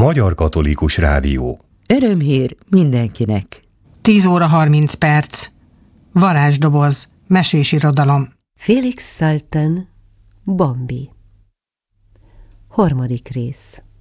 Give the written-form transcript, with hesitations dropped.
Magyar Katolikus Rádió. Örömhír mindenkinek. 10 óra 30 perc. Varázsdoboz. Mesés irodalom. Félix Salten, Bambi. 3. rész.